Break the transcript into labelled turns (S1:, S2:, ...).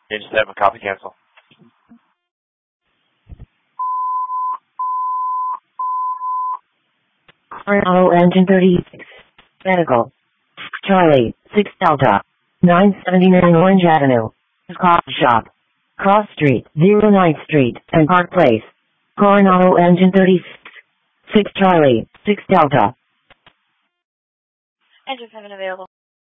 S1: Yeah, just have a copy cancel.
S2: Coronado Engine 36. Medical. Charlie, 6 Delta. 979 Orange Avenue. Coffee shop. Cross Street, 09th Street, and Park Place. Coronado Engine 36. 6 Charlie, 6 Delta.
S3: Engine 7 available.